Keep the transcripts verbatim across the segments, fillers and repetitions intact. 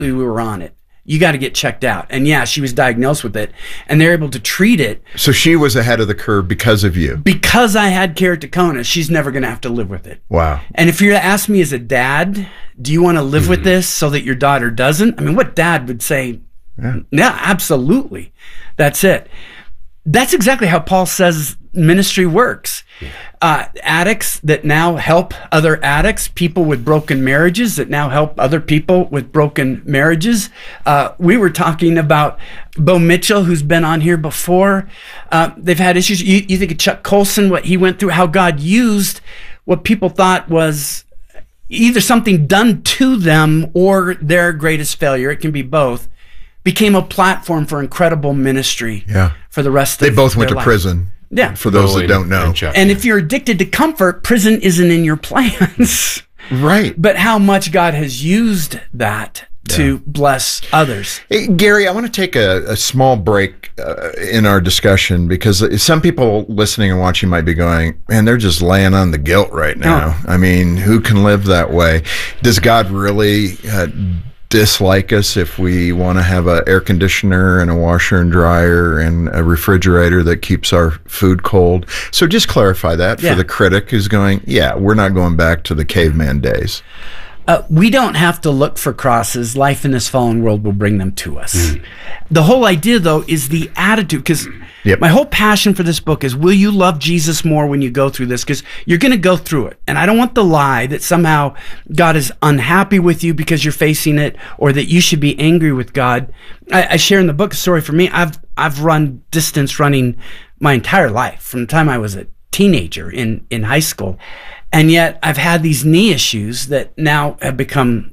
we were on it. You got to get checked out. And yeah, she was diagnosed with it, and they're able to treat it. So she was ahead of the curve because of you. Because I had keratoconus, she's never going to have to live with it. Wow. And if you're to ask me as a dad, do you want to live mm-hmm. with this so that your daughter doesn't? I mean, what dad would say, yeah, yeah absolutely. That's it. That's exactly how Paul says ministry works. Yeah. Uh, addicts that now help other addicts, people with broken marriages that now help other people with broken marriages. Uh, we were talking about Bo Mitchell, who's been on here before. Uh, they've had issues. You, you think of Chuck Colson, what he went through, how God used what people thought was either something done to them or their greatest failure. It can be both. Became a platform for incredible ministry. Yeah. For the rest they of They both went their to life. prison. Yeah. For those that don't know. And, and if you're addicted to comfort, prison isn't in your plans. Right. But how much God has used that to yeah. bless others. Hey, Gary, I want to take a, a small break uh, in our discussion, because some people listening and watching might be going, man, they're just laying on the guilt right now. Oh. I mean, who can live that way? Does God really uh, dislike us if we want to have an air conditioner and a washer and dryer and a refrigerator that keeps our food cold? So just clarify that yeah. for the critic who's going, yeah, we're not going back to the caveman days. Uh, we don't have to look for crosses. Life in this fallen world will bring them to us. Mm. The whole idea, though, is the attitude, because yep. my whole passion for this book is, will you love Jesus more when you go through this? Because you're going to go through it. And I don't want the lie that somehow God is unhappy with you because you're facing it, or that you should be angry with God. I, I share in the book a story for me. I've, I've run distance running my entire life, from the time I was a teenager in, in high school. And yet I've had these knee issues that now have become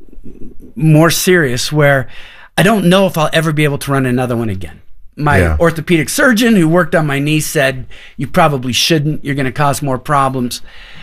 more serious, where I don't know if I'll ever be able to run another one again. My yeah. orthopedic surgeon who worked on my knee said, you probably shouldn't. You're going to cause more problems.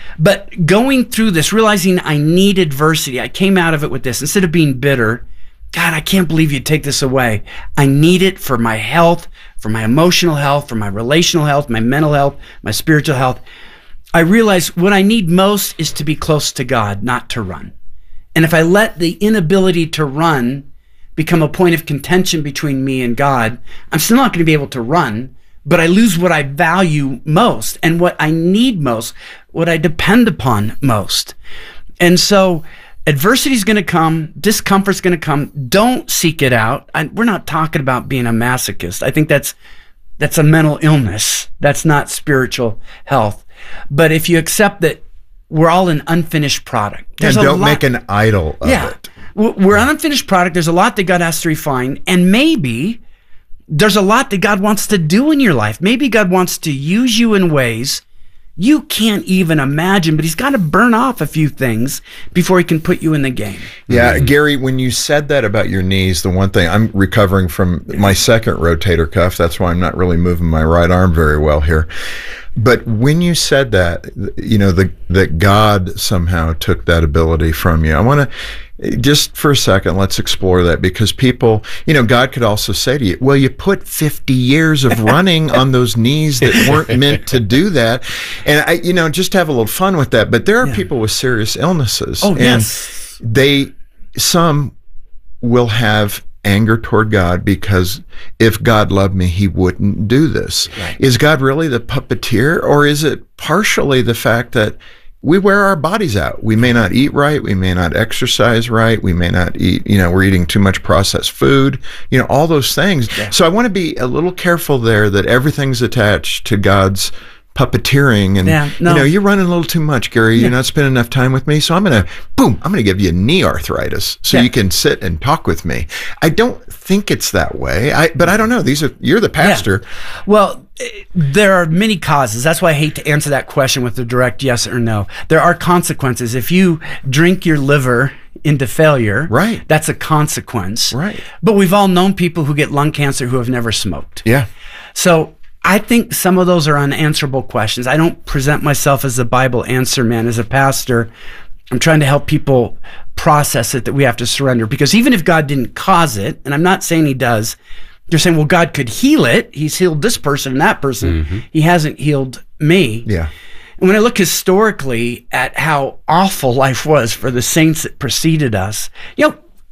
But going through this, realizing I need adversity, I came out of it with this. Instead of being bitter, God, I can't believe you'd take this away. I need it for my health, for my emotional health, for my relational health, my mental health, my spiritual health. I realize what I need most is to be close to God, not to run. And if I let the inability to run become a point of contention between me and God, I'm still not going to be able to run, but I lose what I value most and what I need most, what I depend upon most. And so adversity is going to come, discomfort is going to come. Don't seek it out. I, we're not talking about being a masochist. I think that's that's a mental illness. That's not spiritual health. But if you accept that we're all an unfinished product. And don't lot, make an idol of yeah, it. We're an unfinished product. There's a lot that God has to refine. And maybe there's a lot that God wants to do in your life. Maybe God wants to use you in ways you can't even imagine, but he's got to burn off a few things before he can put you in the game. Yeah, mm-hmm. Gary, when you said that about your knees, the one thing, I'm recovering from my second rotator cuff. That's why I'm not really moving my right arm very well here. But when you said that, you know, the, that God somehow took that ability from you, I want to, just for a second, let's explore that, because people, you know, God could also say to you, well, you put fifty years of running on those knees that weren't meant to do that. And I, you know, just have a little fun with that. But there are yeah. people with serious illnesses. Oh, and yes. they, some will have anger toward God because if God loved me, he wouldn't do this. Right. Is God really the puppeteer, or is it partially the fact that we wear our bodies out? We may not eat right. We may not exercise right. We may not eat, you know, we're eating too much processed food, you know, all those things. Yeah. So I want to be a little careful there that everything's attached to God's puppeteering. And, yeah, no. you know, you're running a little too much, Gary. Yeah. You're not spending enough time with me. So I'm going to, boom, I'm going to give you knee arthritis so yeah. you can sit and talk with me. I don't think it's that way. I, but I don't know. These are, you're the pastor. Yeah. Well, there are many causes. That's why I hate to answer that question with a direct yes or no. There are consequences. If you drink your liver into failure, right, that's a consequence. Right. But we've all known people who get lung cancer who have never smoked. Yeah. So I think some of those are unanswerable questions. I don't present myself as a Bible answer man. As a pastor, I'm trying to help people process it, that we have to surrender. Because even if God didn't cause it, and I'm not saying he does, you're saying, well, God could heal it. He's healed this person and that person. Mm-hmm. He hasn't healed me. Yeah. And when I look historically at how awful life was for the saints that preceded us, you know,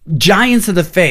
giants of the faith.